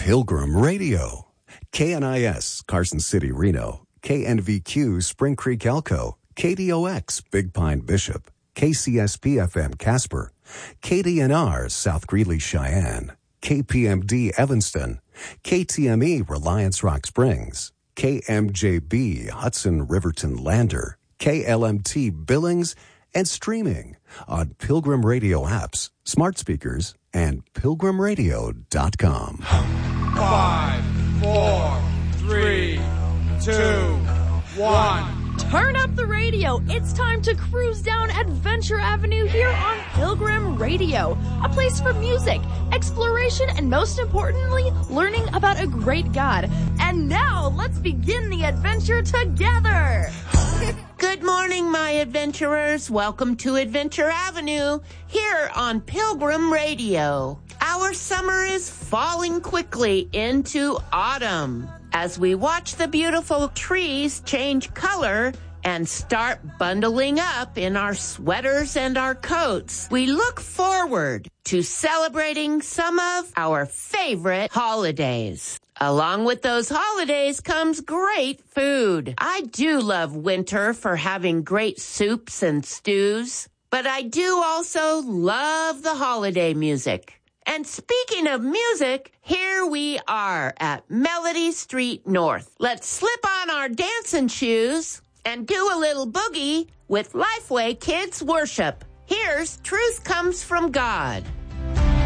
Pilgrim Radio. KNIS, Carson City, Reno. KNVQ, Spring Creek, Elko. KDOX, Big Pine, Bishop. KCSP-FM, Casper. KDNR, South Greeley, Cheyenne. KPMD, Evanston. KTME, Reliance Rock Springs. KMJB, Hudson Riverton Lander. KLMT, Billings, and streaming on Pilgrim Radio apps, smart speakers, and pilgrimradio.com. 5, 4, 3, 2, 1. Turn up the radio. It's time to cruise down Adventure Avenue here on Pilgrim Radio. A place for music, exploration, and most importantly, learning about a great God. And now, let's begin the adventure together. Good morning, my adventurers. Welcome to Adventure Avenue here on Pilgrim Radio. Our summer is falling quickly into autumn. As we watch the beautiful trees change color and start bundling up in our sweaters and our coats, we look forward to celebrating some of our favorite holidays. Along with those holidays comes great food. I do love winter for having great soups and stews, but I do also love the holiday music. And speaking of music, here we are at Melody Street North. Let's slip on our dancing shoes and do a little boogie with Lifeway Kids Worship. Here's Truth Comes from God.